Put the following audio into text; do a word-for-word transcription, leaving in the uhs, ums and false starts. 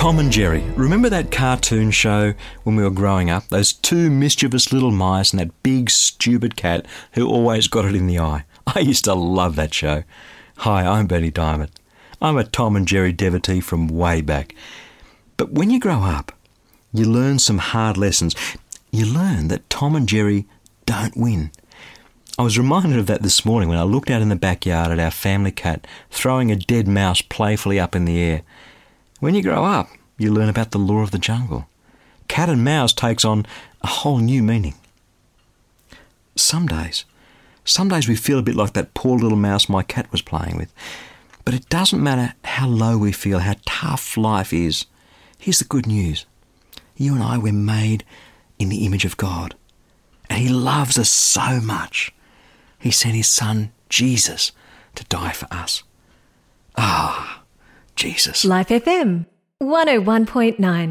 Tom and Jerry. Remember that cartoon show when we were growing up? Those two mischievous little mice and that big stupid cat who always got it in the eye. I used to love that show. Hi, I'm Benny Diamond. I'm a Tom and Jerry devotee from way back. But when you grow up, you learn some hard lessons. You learn that Tom and Jerry don't win. I was reminded of that this morning when I looked out in the backyard at our family cat throwing a dead mouse playfully up in the air. When you grow up, you learn about the law of the jungle. Cat and mouse takes on a whole new meaning. Some days, some days we feel a bit like that poor little mouse my cat was playing with. But it doesn't matter how low we feel, how tough life is. Here's the good news. You and I, we're made in the image of God. And He loves us so much. He sent His Son, Jesus, to die for us. Ah, Jesus. Life F M, one oh one point nine.